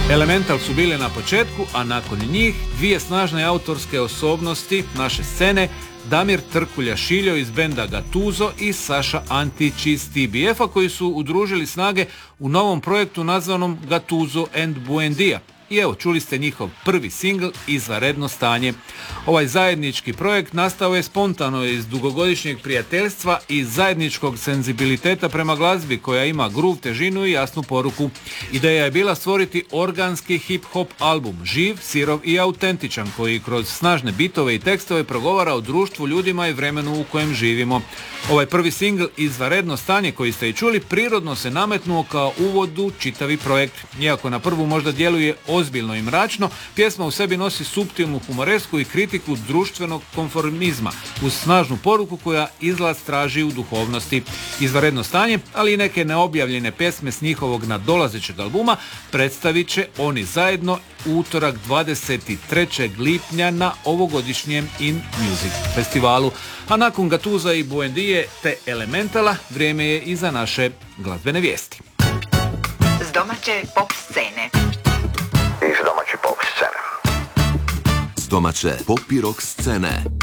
Elemental su bili na početku, a nakon njih dvije snažne autorske osobnosti naše scene, Damir Trkulja-Šiljo iz benda Gatuzo i Saša Antić iz TBF-a, koji su udružili snage u novom projektu nazvanom Gatuzo and Buendia. I evo, čuli ste njihov prvi singl Izvanredno stanje. Ovaj zajednički projekt nastao je spontano iz dugogodišnjeg prijateljstva i zajedničkog senzibiliteta prema glazbi koja ima groove, težinu i jasnu poruku. Ideja je bila stvoriti organski hip-hop album, živ, sirov i autentičan, koji kroz snažne bitove i tekstove progovara o društvu, ljudima i vremenu u kojem živimo. Ovaj prvi singl Izvanredno stanje koji ste i čuli prirodno se nametnuo kao uvod u čitavi projekt. Iako na prvu možda djeluje ozbiljno i mračno, pjesma u sebi nosi suptilnu humoresku i kritiku društvenog konformizma uz snažnu poruku koja izlaz traži u duhovnosti. Izvanredno stanje, ali i neke neobjavljene pjesme s njihovog nadolazećeg albuma predstavit će oni zajedno utorak 23. lipnja na ovogodišnjem In Music festivalu. A nakon Gatuza i Buendije te Elementala, vrijeme je i za naše glazbene vijesti. S domaće pop scene. Iz domaće pop scene. S domaće pop i rock scene.